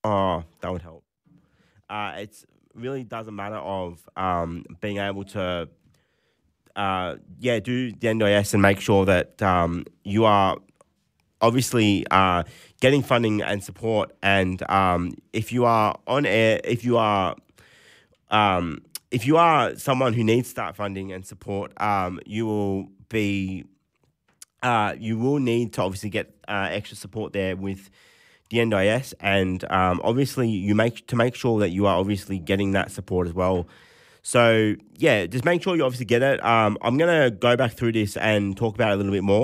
Oh, that would help. It really doesn't matter of being able to do the NDIS and make sure that you are obviously getting funding and support. And if you are on air, if you are someone who needs start funding and support, you will need to obviously get extra support there with the NDIS, and obviously make sure that you are obviously getting that support as well. So yeah, just make sure you obviously get it. I'm gonna go back through this and talk about it a little bit more.